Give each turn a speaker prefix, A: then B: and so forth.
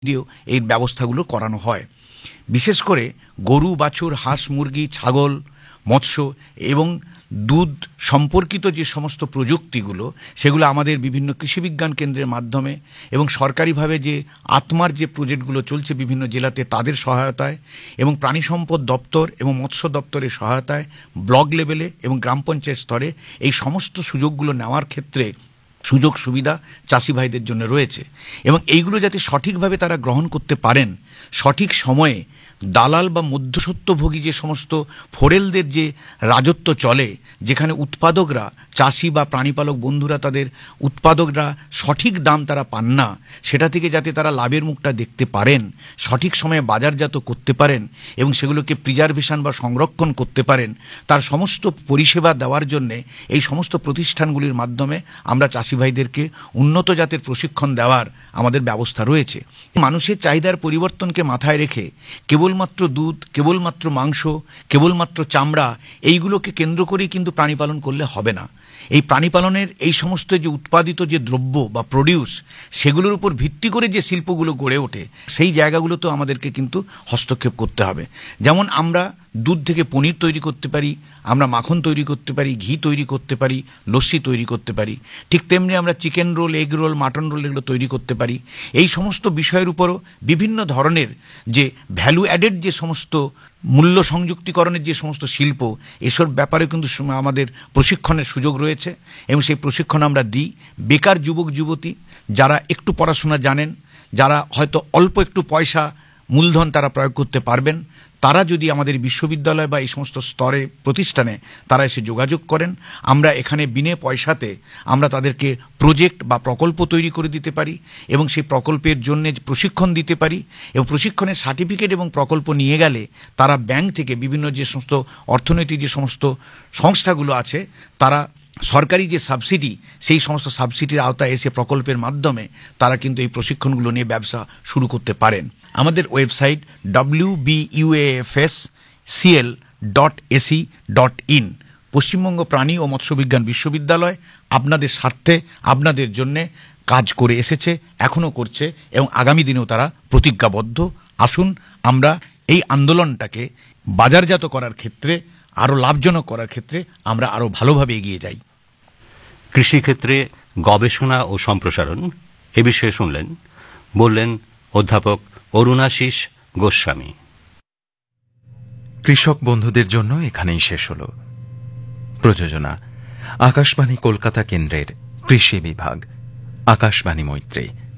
A: দিয়েও এই ব্যবস্থাগুলো করানো হয়। বিশেষ করে গরু, বাছুর, হাঁস, মুরগি, ছাগল, মৎস্য এবং দুধ সম্পর্কিত যে সমস্ত প্রযুক্তিগুলো, সেগুলো আমাদের বিভিন্ন কৃষিবিজ্ঞান কেন্দ্রের মাধ্যমে এবং সরকারিভাবে যে আত্মার যে প্রজেক্টগুলো চলছে বিভিন্ন জেলাতে তাদের সহায়তায় এবং প্রাণী সম্পদ দপ্তর এবং মৎস্য দপ্তরের সহায়তায় ব্লক লেভেলে এবং গ্রাম পঞ্চায়েত স্তরে এই সমস্ত সুযোগগুলো নেওয়ার ক্ষেত্রে সুযোগ সুবিধা চাষি ভাইদের জন্য রয়েছে এবং এইগুলো যাতে সঠিকভাবে তারা গ্রহণ করতে পারেন, সঠিক সময়ে দালাল বা মধ্যস্বত্বভোগী যে সমস্ত ফোরেলদের যে রাজত্ব চলে, যেখানে উৎপাদকরা, চাষি বা প্রাণীপালক বন্ধুরা, তাদের উৎপাদকরা সঠিক দাম তারা পান না, সেটা থেকে যাতে তারা লাভের মুখটা দেখতে পারেন, সঠিক সময়ে বাজারজাত করতে পারেন এবং সেগুলোকে প্রিজার্ভেশন বা সংরক্ষণ করতে পারেন, তার সমস্ত পরিষেবা দেওয়ার জন্যে এই সমস্ত প্রতিষ্ঠানগুলির মাধ্যমে আমরা চাষি ভাইদেরকে উন্নত জাতের প্রশিক্ষণ দেওয়ার আমাদের ব্যবস্থা রয়েছে। মানুষের চাহিদার পরিবর্তনকে মাথায় রেখে কেবলমাত্র দুধ, কেবলমাত্র মাংস, কেবলমাত্র চামড়া এইগুলোকে কেন্দ্র করেই কিন্তু প্রাণী পালন করলে হবে না। এই প্রাণী পালনের এই সমস্ত যে উৎপাদিত যে দ্রব্য বা প্রডিউস, সেগুলোর উপর ভিত্তি করে যে শিল্পগুলো গড়ে ওঠে, সেই জায়গাগুলোতেও আমাদেরকে কিন্তু হস্তক্ষেপ করতে হবে। যেমন আমরা দুধ থেকে পনির তৈরি করতে পারি, আমরা মাখন তৈরি করতে পারি, ঘি তৈরি করতে পারি, লস্যি তৈরি করতে পারি, ঠিক তেমনি আমরা chicken roll, egg roll, mutton role এগুলো তৈরি করতে পারি। এই সমস্ত বিষয়ের উপরও বিভিন্ন ধরনের যে ভ্যালু অ্যাডেড যে সমস্ত মূল্য সংযুক্তিকরণের যে সমস্ত শিল্প, এসব ব্যাপারে কিন্তু আমাদের প্রশিক্ষণের সুযোগ রয়েছে এবং সেই প্রশিক্ষণ আমরা দিই। বেকার যুবক যুবতী যারা একটু পড়াশোনা জানেন, যারা হয়তো অল্প একটু পয়সা মূলধন তারা প্রয়োগ করতে পারবেন, তারা যদি আমাদের বিশ্ববিদ্যালয় বা এই সমস্ত স্তরে প্রতিষ্ঠানে তারা এসে যোগাযোগ করেন, আমরা এখানে বিনে পয়সাতে আমরা তাদেরকে প্রজেক্ট বা প্রকল্প তৈরি করে দিতে পারি এবং সেই প্রকল্পের জন্য প্রশিক্ষণ দিতে পারি এবং প্রশিক্ষণের সার্টিফিকেট এবং প্রকল্প নিয়ে গেলে তারা ব্যাংক থেকে বিভিন্ন যে সমস্ত অর্থনৈতিক যে সমস্ত সংস্থাগুলো আছে, তারা সরকারি যে সাবসিডি, সেই সমস্ত সাবসিডির আওতায় এসে প্রকল্পের মাধ্যমে তারা কিন্তু এই প্রশিক্ষণগুলো নিয়ে ব্যবসা শুরু করতে পারেন। আমাদের ওয়েবসাইট wbuafscl.ac.in। পশ্চিমবঙ্গ প্রাণী ও মৎস্যবিজ্ঞান বিশ্ববিদ্যালয় আপনাদের স্বার্থে, আপনাদের জন্যে কাজ করে এসেছে, এখনও করছে এবং আগামী দিনেও তারা প্রতিজ্ঞাবদ্ধ। আসুন আমরা এই আন্দোলনটাকে বাজারজাত করার ক্ষেত্রে, আরও লাভজনক করার ক্ষেত্রে আমরা আরও ভালোভাবে এগিয়ে যাই।
B: কৃষিক্ষেত্রে গবেষণা ও সম্প্রসারণ এ বিষয়ে শুনলেন, বললেন অধ্যাপক অরুণাশিস গোস্বামী।
C: কৃষক বন্ধুদের জন্য এখানেই শেষ হল। প্রযোজনা আকাশবাণী কলকাতা কেন্দ্রের কৃষি বিভাগ, আকাশবাণী মৈত্রী।